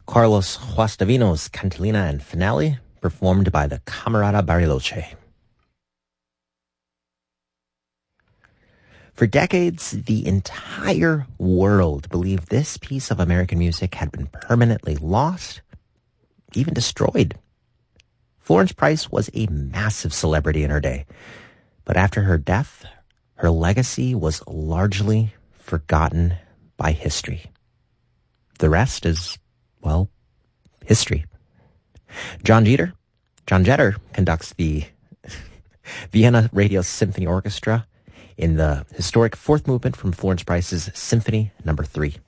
Carlos Guastavino's Cantilena and Finale, performed by the Camerata Bariloche. For decades, the entire world believed this piece of American music had been permanently lost, even destroyed. Florence Price was a massive celebrity in her day, but after her death, her legacy was largely forgotten by history. The rest is, well, history. John Jeter conducts the Vienna Radio Symphony Orchestra in the historic fourth movement from Florence Price's Symphony No. 3.